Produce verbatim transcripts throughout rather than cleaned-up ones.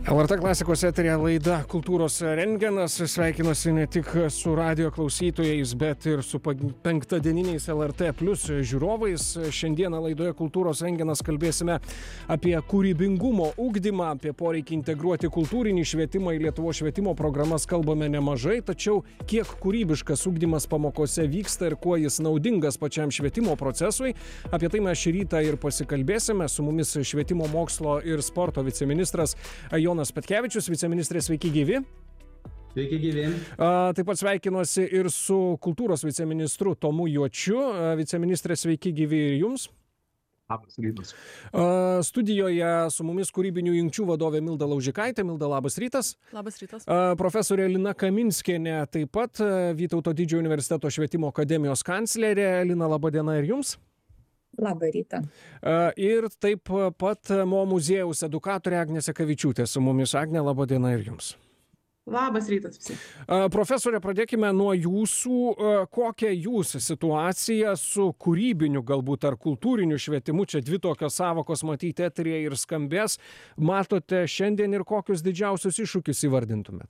el er tė klasikos eteryje laida Kultūros rentgenas. Sveikinuosi ne tik su radijo klausytojais, bet ir su penktadieniniais el er tė plius žiūrovais. Šiandieną laidoje Kultūros rentgenas kalbėsime apie kūrybingumo ugdymą, apie poreikį integruoti kultūrinį švietimą į Lietuvos švietimo programas kalbame nemažai, tačiau kiek kūrybiškas ugdymas pamokose vyksta ir kuo jis naudingas pačiam švietimo procesui, apie tai mes šį rytą ir pasikalbėsime. Su mumis švietimo mokslo ir sporto viceministras Jonas Petkevičius. Viceministrė, sveiki gyvi. Sveiki gyvi. A, taip pat sveikinuosi ir su kultūros viceministru Tomu Juočiu. A, viceministrė, sveiki gyvi ir jums. Labas rytas. A, studijoje su mumis kūrybinių jungčių vadovė Milda Laužikaitė. Milda, labas rytas. Labas rytas. A, profesorė Lina Kaminskienė, taip pat Vytauto didžiojo universiteto švietimo akademijos kanclerė. Lina, laba diena ir jums. Labą rytą. Ir taip pat Mo muziejaus edukatorė Agnė Sekavičiūtė su mumis. Agnė, laba diena ir jums. Labas rytas visi. Profesorė, pradėkime nuo jūsų. Kokią jūs situaciją su kūrybiniu galbūt ar kultūriniu švietimu, čia dvi tokios sąvokos matyti eteryje ir skambės, matote šiandien ir kokius didžiausius iššūkius įvardintumėt?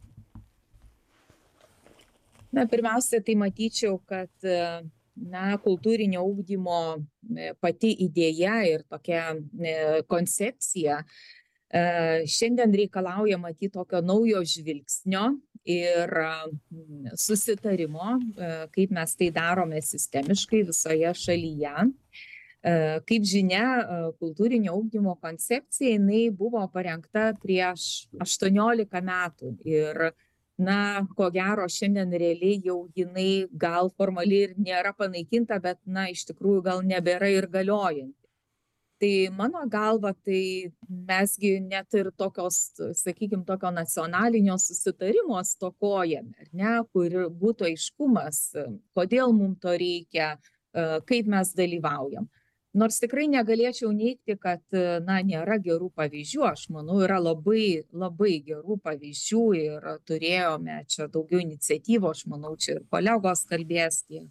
Na, pirmiausia, tai matyčiau, kad na, kultūrinio ugdymo pati idėja ir tokia koncepcija šiandien reikalauja matyti tokio naujo žvilgsnio ir susitarimo, kaip mes tai darome sistemiškai visoje šalyje. Kaip žinia, kultūrinio ugdymo koncepcija jinai buvo parengta prieš aštuoniolika metų ir na, ko gero, šiandien realiai jau jinai gal formaliai ir nėra panaikinta, bet, na, iš tikrųjų gal nebėra ir galiojanti. Tai mano galva, tai mesgi net ir tokios, sakykime, tokio nacionalinio susitarimo stokojame, ar ne, kur būtų aiškumas, kodėl mums to reikia, kaip mes dalyvaujam. Nors tikrai negalėčiau neigti, kad, na, nėra gerų pavyzdžių. Aš manau, yra labai, labai gerų pavyzdžių ir turėjome čia daugiau iniciatyvų. Aš manau, čia ir kolegos kalbės tiek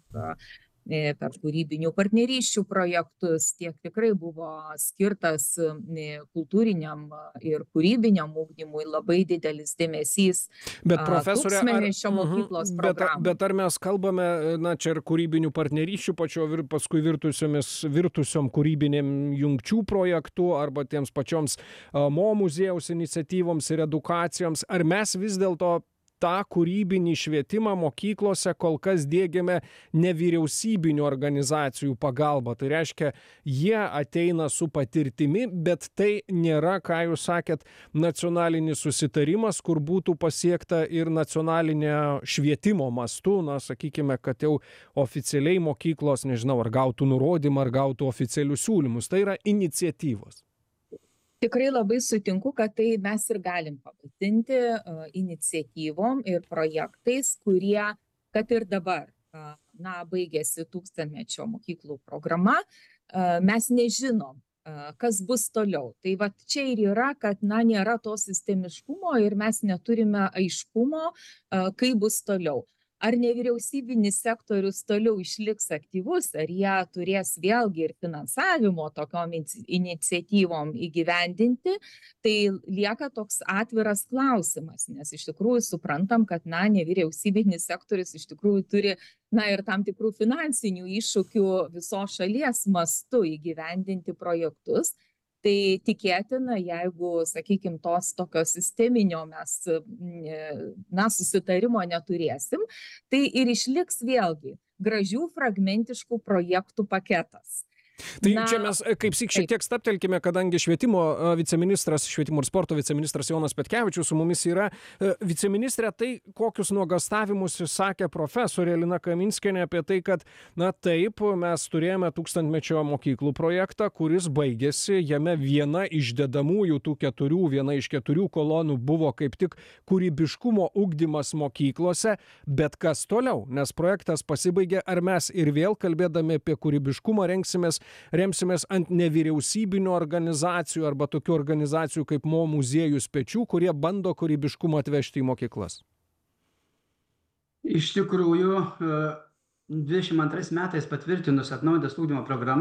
per kūrybinių partnerysčių projektus, tiek tikrai buvo skirtas kultūriniam ir kūrybiniam ugdymui labai didelis dėmesys. Bet profesorė, tūkstantmečio mokyklos programų. Bet, bet ar mes kalbame, na, čia ir kūrybinių partnerysčių, pačio vir, paskui virtusiom kūrybinėm jungčių projektų arba tiems pačioms Mo muziejaus iniciatyvoms ir edukacijoms, ar mes vis dėlto tą kūrybinį švietimą mokyklose kol kas diegiame nevyriausybinių organizacijų pagalba. Tai reiškia, jie ateina su patirtimi, bet tai nėra, ką jūs sakėt, nacionalinis susitarimas, kur būtų pasiekta ir nacionalinė švietimo mastu, na, sakykime, kad jau oficialiai mokyklos, nežinau, ar gautų nurodymą, ar gautų oficialius siūlymus. Tai yra iniciatyvos. Tikrai labai sutinku, kad tai mes ir galim pavadinti uh, iniciatyvom ir projektais, kurie, kad ir dabar, uh, na, baigėsi tūkstantmečio mokyklų programa, uh, mes nežinom, uh, kas bus toliau. Tai va čia ir yra, kad, na, nėra to sistemiškumo ir mes neturime aiškumo, uh, kaip bus toliau. Ar nevyriausybinis sektorius toliau išliks aktyvus, ar jie turės vėlgi ir finansavimo tokiom iniciatyvom įgyvendinti, tai lieka toks atviras klausimas, nes iš tikrųjų suprantam, kad, na, nevyriausybinis sektorius iš tikrųjų turi, na, ir tam tikrų finansinių iššūkių visos šalies mastu įgyvendinti projektus. Tai tikėtina, jeigu, sakykime, tos tokio sisteminio mes, na, susitarimo neturėsim, tai ir išliks vėlgi gražių fragmentiškų projektų paketas. Tai Na, čia mes kaip sik šiek tiek staptelkime, kadangi švietimo viceministras, švietimo ir sporto viceministras Jonas Petkevičius su mumis yra. Viceministrė, tai kokius nuogastavimus sakė profesorė Lina Kaminskienė apie tai, kad, na taip, mes turėjome tūkstantmečio mokyklų projektą, kuris baigėsi, jame viena iš dedamųjų tų keturių, viena iš keturių kolonų buvo kaip tik kūrybiškumo ugdymas mokyklose, bet kas toliau, nes projektas pasibaigė, ar mes ir vėl kalbėdami apie kūrybiškumą rengsimės remsimės ant nevyriausybinių organizacijų arba tokių organizacijų kaip Mo muziejus pečių, kurie bando kūrybiškumą atvežti į mokyklas? Iš tikrųjų, dvidešimt antrais metais patvirtinus atnaujintas ugdymo programą,